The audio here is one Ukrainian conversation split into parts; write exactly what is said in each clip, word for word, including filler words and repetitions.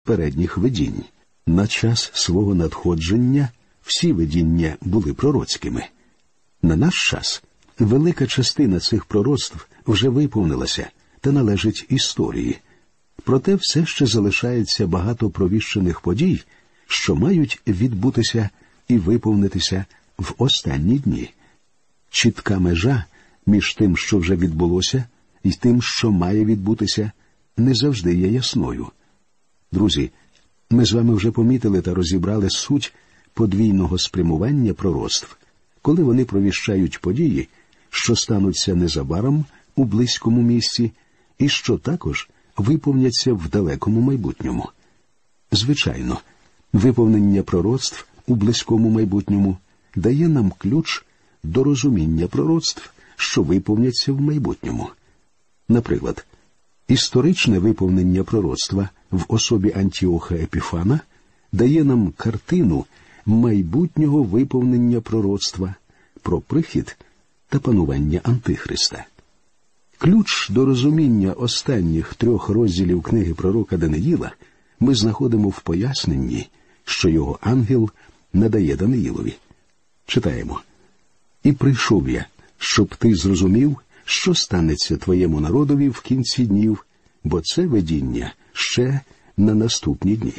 попередніх видінь. На час свого надходження всі видіння були пророцькими. На наш час велика частина цих пророцтв вже виповнилася та належить історії. Проте все ще залишається багато провіщених подій, що мають відбутися і виповнитися в останні дні. Чітка межа між тим, що вже відбулося, і тим, що має відбутися, не завжди є ясною. Друзі, ми з вами вже помітили та розібрали суть подвійного спрямування пророцтв, коли вони провіщають події, що стануться незабаром у близькому місці і що також виповняться в далекому майбутньому. Звичайно, виповнення пророцтв у близькому майбутньому дає нам ключ до розуміння пророцтв, що виповняться в майбутньому. Наприклад, історичне виповнення пророцтва в особі Антіоха Епіфана дає нам картину майбутнього виповнення пророцтва про прихід та панування Антихриста. Ключ до розуміння останніх трьох розділів книги пророка Даниїла ми знаходимо в поясненні, що його ангел надає Даниїлові. Читаємо. «І прийшов я, щоб ти зрозумів, що станеться твоєму народові в кінці днів, бо це видіння ще на наступні дні».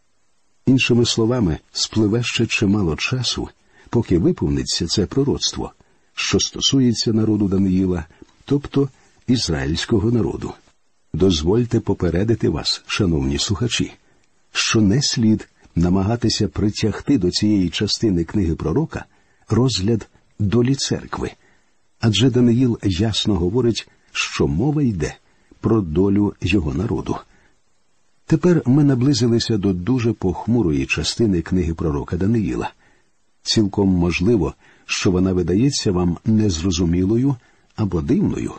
Іншими словами, спливе ще чимало часу, поки виповниться це пророцтво, що стосується народу Даниїла, тобто ізраїльського народу. Дозвольте попередити вас, шановні слухачі, що не слід намагатися притягти до цієї частини книги пророка розгляд долі церкви, адже Даниїл ясно говорить, що мова йде про долю його народу. Тепер ми наблизилися до дуже похмурої частини книги пророка Даниїла. Цілком можливо, що вона видається вам незрозумілою або дивною.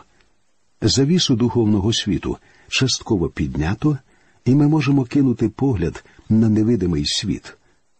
Завісу духовного світу частково піднято, і ми можемо кинути погляд на невидимий світ.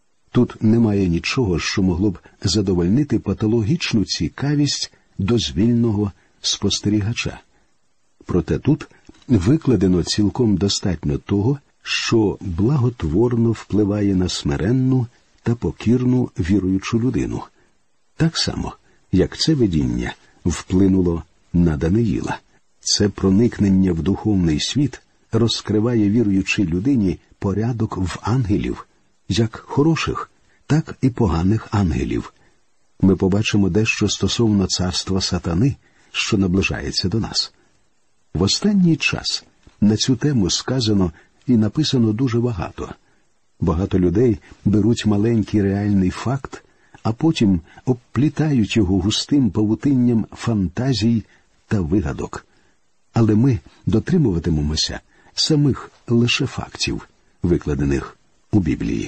Тут немає нічого, що могло б задовольнити патологічну цікавість дозвільного спостерігача. Проте тут викладено цілком достатньо того, що благотворно впливає на смиренну та покірну віруючу людину. Так само, як це видіння вплинуло на Даниїла. Це проникнення в духовний світ розкриває віруючій людині порядок в ангелів, як хороших, так і поганих ангелів. Ми побачимо дещо стосовно царства сатани, що наближається до нас. В останній час на цю тему сказано і написано дуже багато. Багато людей беруть маленький реальний факт, а потім обплітають його густим павутинням фантазій та вигадок. Але ми дотримуватимемося самих лише фактів, викладених у Біблії.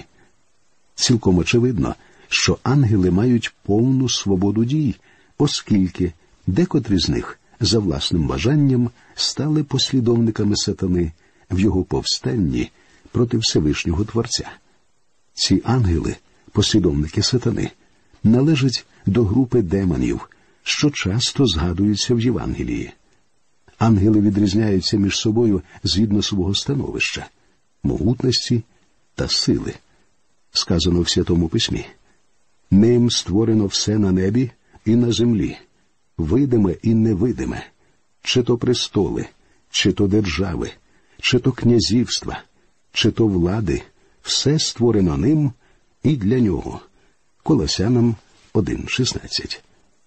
Цілком очевидно, що ангели мають повну свободу дій, оскільки декотрі з них за власним бажанням стали послідовниками сатани в його повстанні проти Всевишнього Творця. Ці ангели, послідовники сатани, належать до групи демонів, що часто згадуються в Євангелії. Ангели відрізняються між собою згідно свого становища, могутності та сили. Сказано в Святому Письмі: «Ним створено все на небі і на землі, видиме і невидиме, чи то престоли, чи то держави, чи то князівства, чи то влади, все створено ним і для нього». Колосянам один шістнадцять.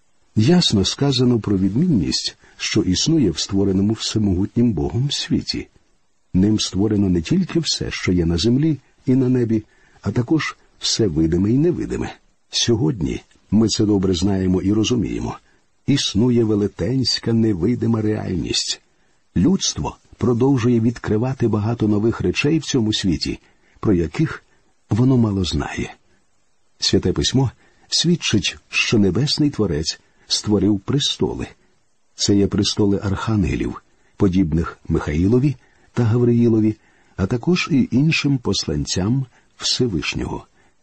Ясно сказано про відмінність, що існує в створеному всемогутнім Богом світі. Ним створено не тільки все, що є на землі і на небі, а також все видиме і невидиме. Сьогодні ми це добре знаємо і розуміємо. Існує велетенська невидима реальність. Людство продовжує відкривати багато нових речей в цьому світі, про яких воно мало знає. Святе Письмо свідчить, що Небесний Творець створив престоли. Це є престоли архангелів, подібних Михаїлові та Гавриїлові, а також і іншим посланцям Всевишнього.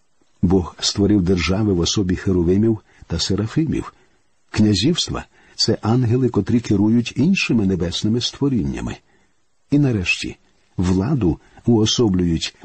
Бог створив держави в особі херувимів та серафимів. Князівства – це ангели, котрі керують іншими небесними створіннями. І нарешті, владу уособлюють